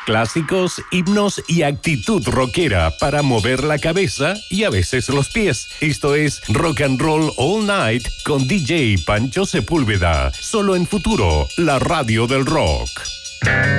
clásicos, himnos y actitud rockera para mover la cabeza y a veces los pies. Esto es Rock and Roll All Night con DJ Pancho Sepúlveda. Solo en Futuro, la radio del rock.